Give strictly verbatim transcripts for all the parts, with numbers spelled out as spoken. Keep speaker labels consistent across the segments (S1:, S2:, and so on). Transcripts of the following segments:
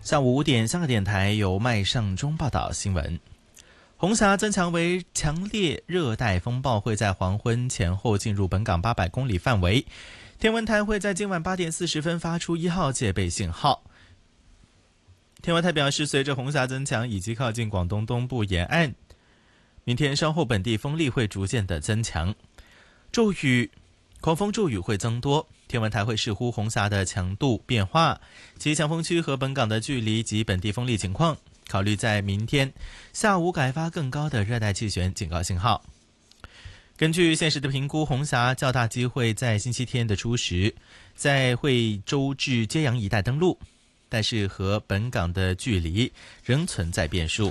S1: 下午五点，香港电台由麦尚中报道新闻。红霞增强为强烈热带风暴，会在黄昏前后进入本港八百公里范围。天文台会在今晚八点四十分发出一号戒备信号。天文台表示，随着红霞增强以及靠近广东东部沿岸，明天稍后本地风力会逐渐的增强，骤雨、狂风骤雨会增多。天文台会视乎红霞的强度变化、其强风区和本港的距离及本地风力情况，考虑在明天下午改发更高的热带气旋警告信号。根据现时的评估，红霞较大机会在星期天的初时在惠州至揭阳一带登陆，但是和本港的距离仍存在变数。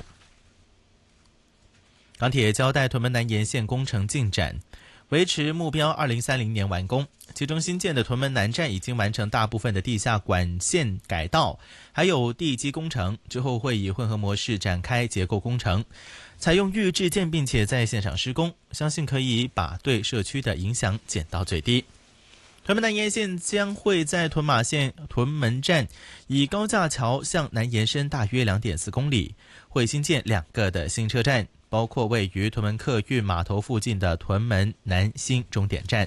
S1: 港铁交代屯门南沿线工程进展，维持目标二零三零年完工，其中新建的屯门南站已经完成大部分的地下管线改道，还有地基工程，之后会以混合模式展开结构工程，采用预制件并且在现场施工，相信可以把对社区的影响减到最低。屯门南沿线将会在屯马线屯门站以高架桥向南延伸大约 两点四公里，会新建两个的新车站，包括位于屯门客运码头附近的屯门南新终点站。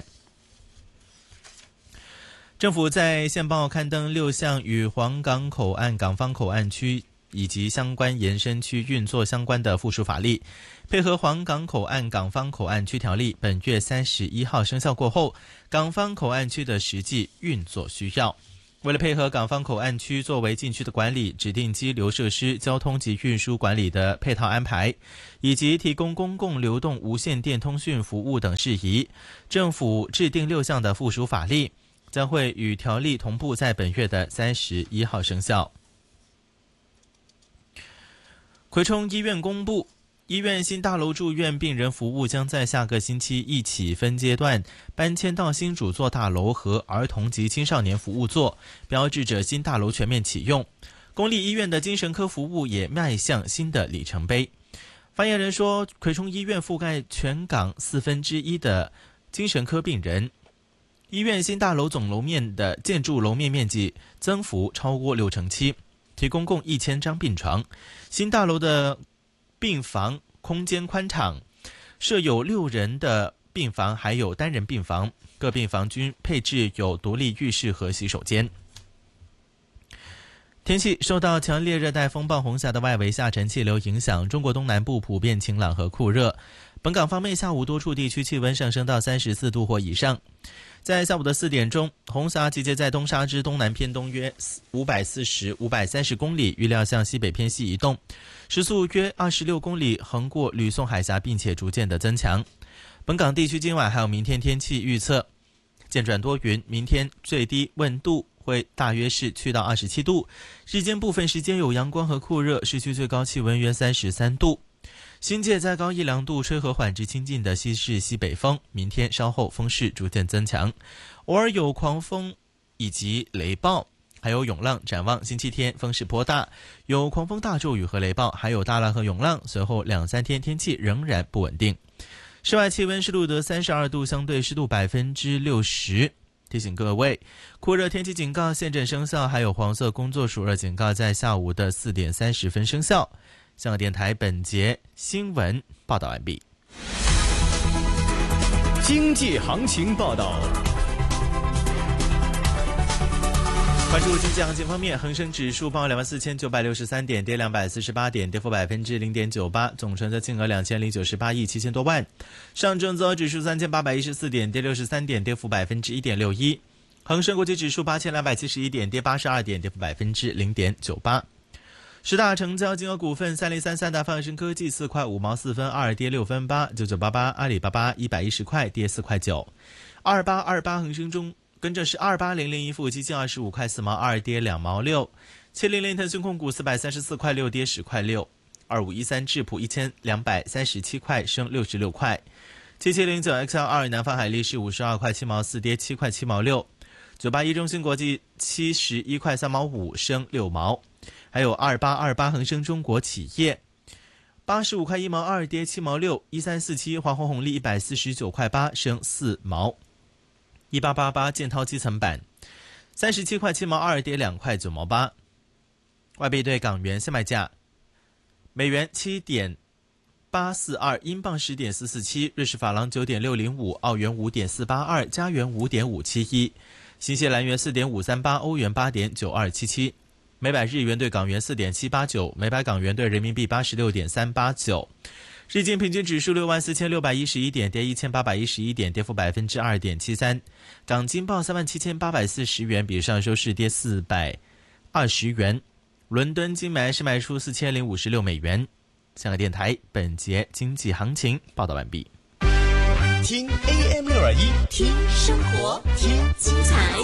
S1: 政府在线报刊登六项与黄港口岸港方口岸区以及相关延伸区运作相关的附属法例，配合黄港口岸港方口岸区条例本月三十一号生效过后，港方口岸区的实际运作需要。为了配合港方口岸区作为禁区的管理、指定基流设施、交通及运输管理的配套安排，以及提供公共流动无线电通讯服务等事宜，政府制定六项的附属法例，将会与条例同步在本月的三十一号生效。葵涌医院公布，医院新大楼住院病人服务将在下个星期一起分阶段搬迁到新主座大楼和儿童及青少年服务座，标志着新大楼全面启用。公立医院的精神科服务也迈向新的里程碑。发言人说，葵涌医院覆盖全港四分之一的精神科病人，医院新大楼总楼面的建筑楼面面积增幅超过六成七，提供共一千张病床。新大楼的病房空间宽敞，设有六人的病房，还有单人病房，各病房均配置有独立浴室和洗手间。天气受到强烈热带风暴红霞的外围下沉气流影响，中国东南部普遍晴朗和酷热。本港方面，下午多处地区气温上升到三十四度或以上。在下午的四点钟，红霞集结在东沙之东南偏东约五百四十、五百三十公里，预料向西北偏西移动，时速约二十六公里，横过吕宋海峡，并且逐渐的增强。本港地区今晚还有明天天气预测，渐转多云，明天最低温度会大约是去到二十七度，日间部分时间有阳光和酷热，市区最高气温约三十三度。新界再高一两度，吹和缓至清劲的西至西北风，明天稍后风势逐渐增强，偶尔有狂风以及雷暴，还有涌浪。展望星期天风势颇大，有狂风大骤雨和雷暴，还有大浪和涌浪，随后两三天天气仍然不稳定。室外气温是录得三十二度，相对湿度百分之六十。提醒各位，酷热天气警告现正生效，还有黄色工作暑热警告在下午的四点三十分生效。香港电台本节新闻报道完毕。
S2: 经济行情报道。
S1: 关注经济行情方面，恒生指数报两万四千九百六十三点，跌两百四十八点，跌幅百分之零点九八，总成交金额两千零九十八亿七千多万。上证综合指数三千八百一十四点，跌六十三点，跌幅百分之一点六一。恒生国际指数八千两百七十一点，跌八十二点，跌幅百分之零点九八。十大成交金额股份：三零三三大放生科技四块五毛四分二，跌六分八；九九八八阿里巴巴一百一十块，跌四块九；二八二八恒生中跟着是二八零零一富基金二十五块四毛二，跌两毛六；七零零腾讯控股四百三十四块六，跌十块六；二五一三智普一千两百三十七块，升六十六块；七七零九 X L 二南方海力士五十二块七毛四，跌七块七毛六；九八一中芯国际七十一块三毛五，升六毛。还有二八二八恒生中国企业八十五块一毛二，跌七毛六；一三四七华虹红利一百四十九块八，升四毛；一八八八建滔基层板三十七块七毛二，跌两块九毛八； 外币对港元现卖价：美元七点八四二，英镑十点四四七，瑞士法郎九点六零五，澳元五点四八二，加元五点五七一，新西兰元四点五三八，欧元八点九二七七。每百日元对港元四点七八九，每百港元对人民币八十六点三八九。日经平均指数六万四千六百一十一点，跌一千八百一十一点，跌幅百分之二点七三。港金报三万七千八百四十元，比上收市跌四百二十元。伦敦金买是卖出四千零五十六美元。香港电台本节经济行情报道完毕。
S2: 听 A M 六二一，
S3: 听生活，听精彩。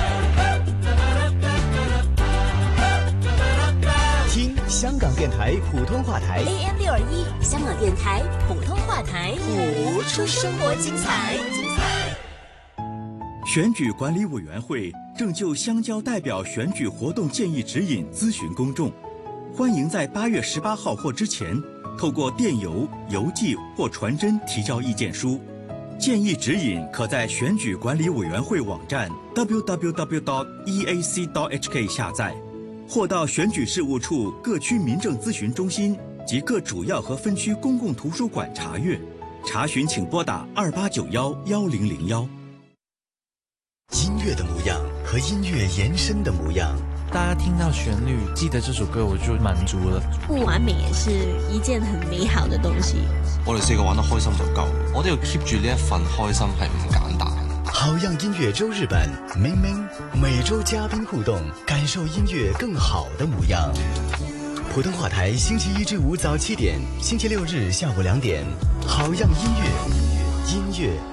S2: 听香港电台普通话台
S3: A M 六二一，香港电台普通话台，
S2: 谱
S3: 出生活精彩。
S4: 选举管理委员会正就乡郊代表选举活动建议指引咨询公众，欢迎在八月十八号或之前透过电邮、邮寄或传真提交意见书。建议指引可在选举管理委员会网站 double-u double-u double-u 点 e a c 点 h k 下载，或到选举事务处各区民政咨询中心及各主要和分区公共图书馆查阅。查询请拨打二八九幺幺零零幺。
S5: 音乐的模样和音乐延伸的模样，
S6: 大家听到旋律记得这首歌我就滿足了。
S7: 不完美也是一件很美好的東西。
S8: 我哋四個玩得開心就夠，我都要 keep 住呢一份開心係唔簡單。
S5: 好樣音樂周日版，明明每周嘉賓互動，感受音樂更好的模樣。普通話台星期一至五早七點，星期六日下午兩點，好樣音樂，音樂